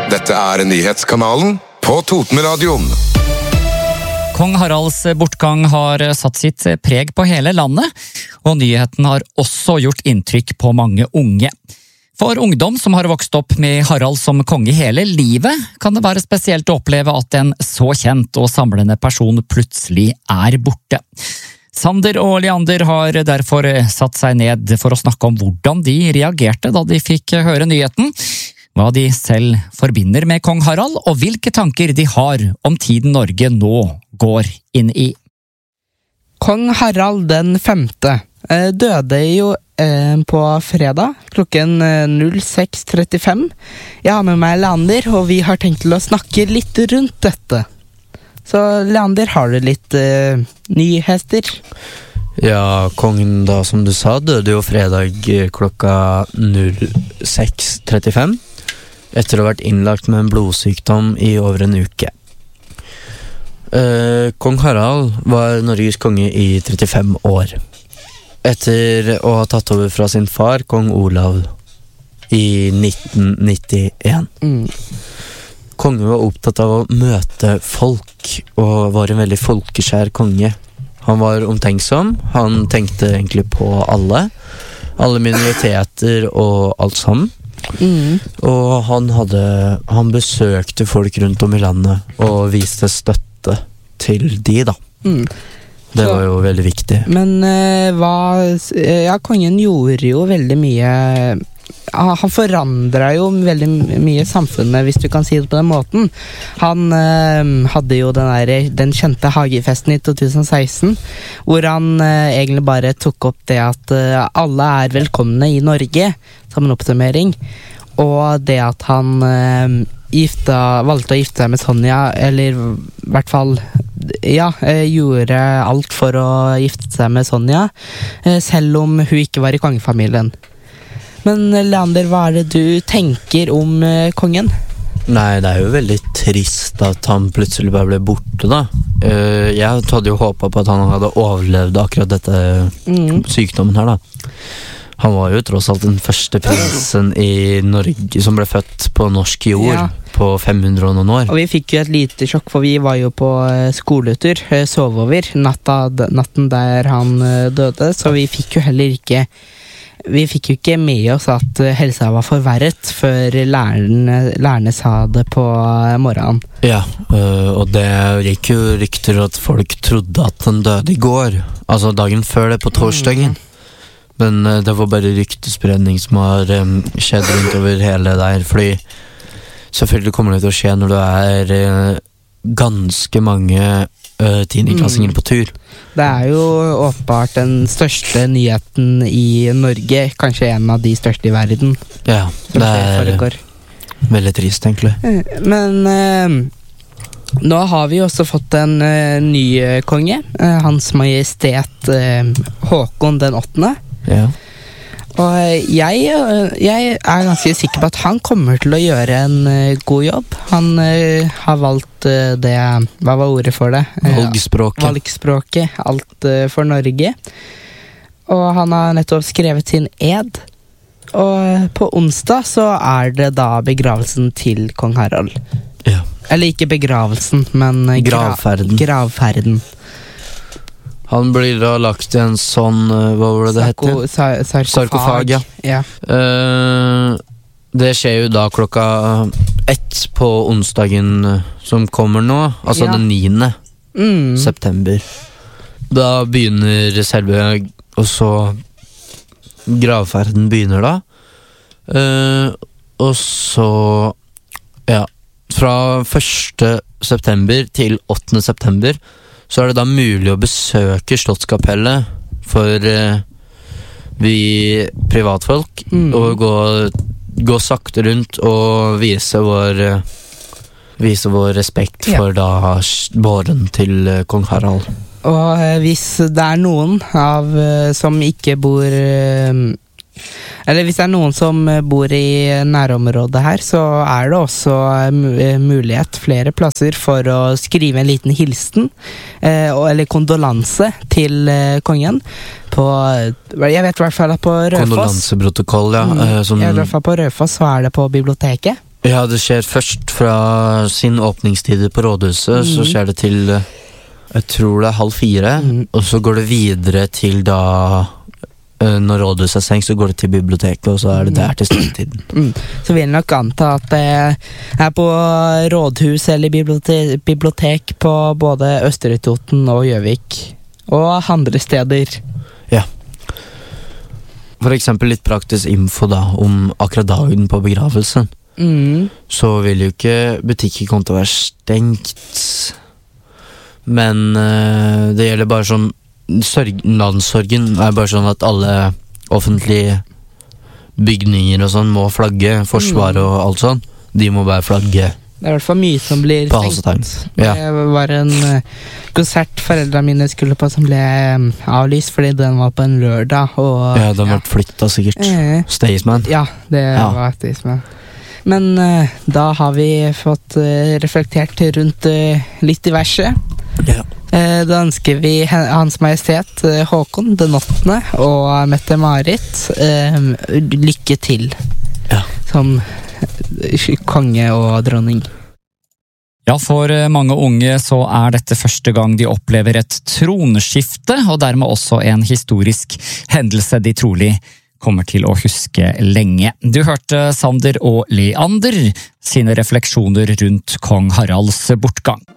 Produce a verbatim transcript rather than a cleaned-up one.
Dette er nyhetskanalen på Totenradioen. Kong Haralds bortgang har satt sitt preg på hele landet, og nyheten har også gjort inntrykk på mange unge. For ungdom som har vokst opp med Harald som konge hele livet, kan det være spesielt å oppleve at en så kjent og samlende person plutselig er borte. Sander og Leander har derfor satt seg ned for å snakke om hvordan de reagerte da de fikk høre nyheten, hva de selv forbinder med kong Harald, og hvilke tanker de har om tiden Norge nå går inn i. Kong Harald den femte døde jo eh, på fredag klokken null seks trettifem. Jeg har med meg Leander, og vi har tenkt til å snakke litt rundt dette. Så Leander, har du litt eh, nyhester? Ja, kongen da, som du sa, døde jo fredag klokka null seks trettifem. Etter å ha vært innlagt med en blodsykdom i over en uke. Eh, Kong Harald var Norges konge i trettifem år. Etter å ha tatt over fra sin far, kong Olav, i nitten nittien. Mm. Kongen var opptatt av å møte folk, og var en veldig folkeskjær konge. Han var omtenksom, han tenkte egentlig på alle, alle minoriteter og alt sammen. Mm. Og han hadde han besøkte folk rundt om i landet og viste støtte til de da. Mm. Det var jo veldig viktig. Men uh, hva ja, kongen gjorde jo veldig mye. Han forandret jo veldig mye samfunnet, hvis du kan si det på den måten. Han uh, hadde jo den, der, den kjente hagefesten i to tusen seksten, hvor han uh, egentlig bare tok opp det at uh, alle er velkomne i Norge, som en oppsummering. Og det at han uh, gifta, valgte å gifte seg med Sonja, eller i hvert fall ja, uh, gjorde alt for å gifte seg med Sonja, uh, selv om hun ikke var i kongefamilien. Men Leander, hva er det du tenker om uh, kongen? Nei, det er jo veldig trist at han plutselig bare ble borte da. uh, Jeg hadde jo håpet på at han hadde overlevd akkurat dette mm. sykdommen her da. Han var jo tross alt den første prinsen i Norge som ble født på norsk jord, ja. På fem hundre og noen år. Og vi fikk jo et lite sjokk, for vi var jo på skoletur, sove over natta, natten der han døde, så vi fikk jo heller ikke Vi fikk jo ikke med oss at helsa var forverret før lærerne, lærerne sa det på morgenen. Ja, og det gikk jo rykter at folk trodde at han døde i går, altså dagen før det, på torsdagen. Mm. Men det var bare ryktespredning som har um, skjedd rundt over hele der, fordi selvfølgelig kommer det til å skje når du er uh, ganske mange uh, tiendeklassinger mm. på tur. Det er jo åpenbart den største nyheten i Norge, kanskje en av de største i verden. Ja, det er veldig trist egentlig. Men uh, nå har vi også fått en uh, ny konge, uh, Hans Majestet uh, Håkon den åttende. Ja. Og jeg, jeg er ganske sikker på at han kommer til å gjøre en uh, god jobb. Han uh, har valgt uh, det, hva var ordet for det? Valgspråket. Valgspråket, alt uh, for Norge. Og han har nettopp skrevet sin ed. Og på onsdag så er det da begravelsen til kong Harald. Ja. Eller ikke begravelsen, men uh, gravferden. gravferden. Han blir da lagt i en sånn, hva var det det Sarko, heter? Sar sarkofag. Sarkofag, ja. ja. Uh, det skjer jo da klokka ett på onsdagen som kommer nå, altså ja. Den niende mm. september. Da begynner selve, og så gravferden begynner da. Uh, og så, ja, fra første september til åttende september, så er det da mulig å besøke Slottskapellet for uh, vi privatfolk, mm. og gå, gå sakte rundt og vise vår, uh, vise vår respekt ja. For da båren til uh, kong Harald. Og uh, hvis det er noen av uh, som ikke bor uh, eller hvis det er noen som bor i nærområdet her, så er det også mulighet flere plasser for å skrive en liten hilsen eh, eller kondolanse til eh, kongen på, jeg vet i hvert fall at på Rødfoss kondolanseprotokoll, ja mm, eh, som... jeg vet i hvert fall på Rødfoss så er det på biblioteket Ja, det skjer først fra sin åpningstid på rådhuset, mm. så skjer det til, jeg tror det er halv fire, mm. og så går det videre til da, når rådhuset er stengt, så går det til biblioteket, og så er det der til stengetiden. Mm. Så vil jeg nok anta at det er på rådhus eller bibliotek, bibliotek på både Østre Toten og Gjøvik, og andre steder. Ja. For eksempel litt praktisk info da, om akkurat dagen på begravelsen. Mm. Så vil jo ikke butikken komme til å være stengt, men uh, det gjelder bare sånn Sørg, landssorgen er bare sånn at alle offentlige bygninger og sånn må flagge, forsvar og alt sånn. De må bare flagge. Det er i hvert fall mye som blir stengt. Ja. Det var en konsert foreldrene mine skulle på som ble avlyst fordi den var på en lørdag. Og, ja, den ble ja. flyttet sikkert. Eh. Staysman. Ja, det ja. var Staysman. Men uh, da har vi fått uh, reflektert rundt uh, litt diverse. Ja. Da ønsker vi Hans Majestet Håkon den åttende og Mette-Marit eh, lykke til ja. som konge og dronning. Ja, for mange unge så er dette første gang de opplever et tronskifte, og dermed også en historisk hendelse de trolig kommer til å huske lenge. Du hørte Sander og Leander sine refleksjoner rundt kong Haralds bortgang.